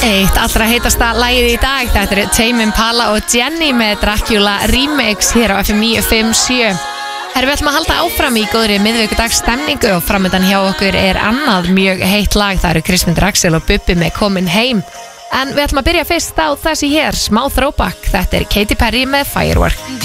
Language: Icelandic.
Eitt allra heitasta lagið í dag, þetta er Tame Impala og Jenny með Dracula Remix hér á FM 957. Við ætlum að halda áfram í góðri miðvikudags stemningu og framöndan hjá okkur er annað mjög heitt lag, það eru Kristmundur Axel og Bubbi með Komin heim. En við ætlum að byrja fyrst á þessi hér, smá throwback, þetta er Katy Perry með Firework.